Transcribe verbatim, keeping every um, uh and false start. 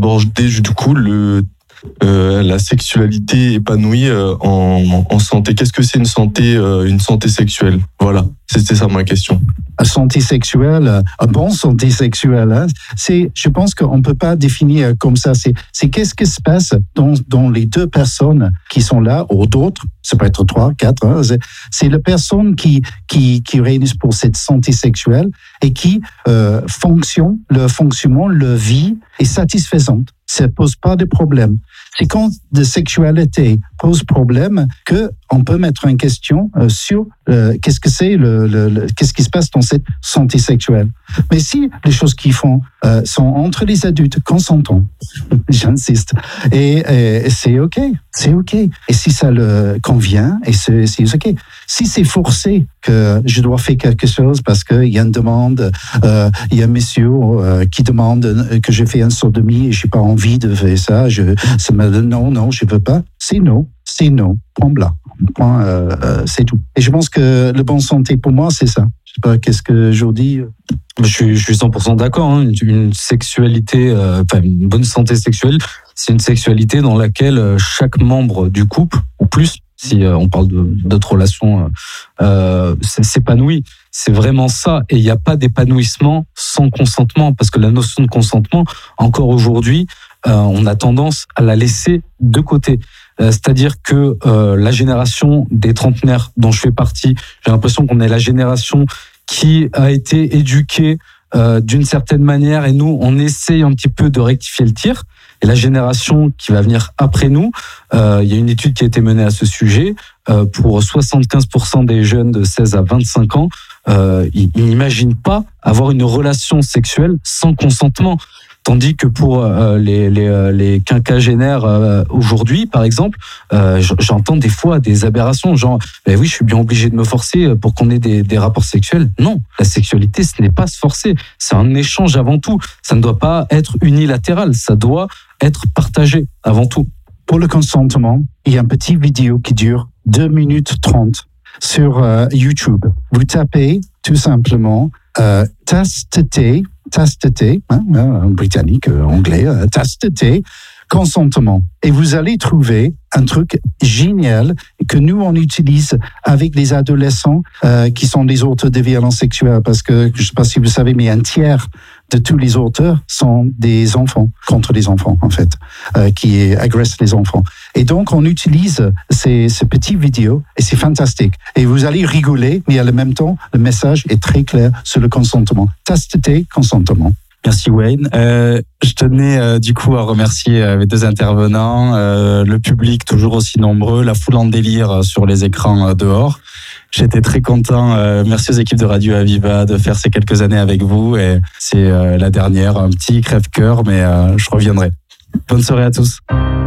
aborder du coup le Euh, la sexualité épanouie euh, en, en santé. Qu'est-ce que c'est une santé, euh, une santé sexuelle? Voilà, c'était ça ma question. La santé sexuelle, une bonne santé sexuelle, hein, c'est, je pense qu'on ne peut pas définir comme ça. C'est, c'est qu'est-ce qui se passe dans, dans les deux personnes qui sont là, ou d'autres, ça peut être trois, quatre, hein, c'est, c'est la personne qui, qui, qui réunissent pour cette santé sexuelle et qui euh, fonctionne, le fonctionnement, le vie est satisfaisante. Ça ne pose pas de problème. C'est quand la sexualité pose problème qu'on peut mettre en question euh, sur euh, qu'est-ce que c'est, le, le, le, qu'est-ce qui se passe dans cette santé sexuelle. Mais si les choses qu'ils font euh, sont entre les adultes consentants, j'insiste, et, et c'est OK, c'est OK. Et si ça le convient, et c'est, c'est OK. Si c'est forcé que je dois faire quelque chose parce qu'il y a une demande, euh, il y a un monsieur euh, qui demande que je fais un sodomie et je n'ai pas envie de faire ça, je, ça me, non, non, je ne veux pas, c'est non, c'est non, point blanc, point, euh, euh, c'est tout. Et je pense que le bon santé pour moi, c'est ça. Je ne sais pas, qu'est-ce que Jordi? Je suis, je suis cent pour cent d'accord. Hein. Une, une sexualité, euh, enfin une bonne santé sexuelle, c'est une sexualité dans laquelle chaque membre du couple, ou plus, si euh, on parle de, d'autres relations, euh, s'épanouit. C'est vraiment ça. Et il n'y a pas d'épanouissement sans consentement, parce que la notion de consentement, encore aujourd'hui, euh, on a tendance à la laisser de côté. Euh, c'est-à-dire que euh, la génération des trentenaires dont je fais partie, j'ai l'impression qu'on est la génération qui a été éduquée euh, d'une certaine manière, et nous, on essaye un petit peu de rectifier le tir. Et la génération qui va venir après nous, euh, il y a une étude qui a été menée à ce sujet, euh, pour soixante-quinze pour cent des jeunes de seize à vingt-cinq ans, euh, ils, ils n'imaginent pas avoir une relation sexuelle sans consentement. Tandis que pour euh, les, les, les quinquagénaires euh, aujourd'hui, par exemple, euh, j'entends des fois des aberrations, genre ben oui, je suis bien obligé de me forcer pour qu'on ait des, des rapports sexuels. Non, la sexualité, ce n'est pas se forcer, c'est un échange avant tout. Ça ne doit pas être unilatéral, ça doit être partagé avant tout. Pour le consentement, il y a une petite vidéo qui dure deux minutes trente sur euh, YouTube. Vous tapez tout simplement euh, tasse-t-t, tasse-t-t, hein, hein, britannique, euh, anglais, euh, tasse-t-t, consentement. Et vous allez trouver un truc génial que nous, on utilise avec les adolescents euh, qui sont des auteurs de violences sexuelles. Parce que, je ne sais pas si vous savez, mais un tiers de tous les auteurs sont des enfants, contre les enfants, en fait, euh, qui agressent les enfants. Et donc, on utilise ces, ces petites vidéos et c'est fantastique. Et vous allez rigoler, mais en même temps, le message est très clair sur le consentement. Tasse-t-t, consentement. Merci Wayne. Euh, je tenais euh, du coup à remercier euh, mes deux intervenants, euh, le public toujours aussi nombreux, la foule en délire sur les écrans euh, dehors. J'étais très content. Euh, merci aux équipes de Radio Aviva de faire ces quelques années avec vous. Et c'est euh, la dernière, un petit crève-cœur, mais euh, je reviendrai. Bonne soirée à tous.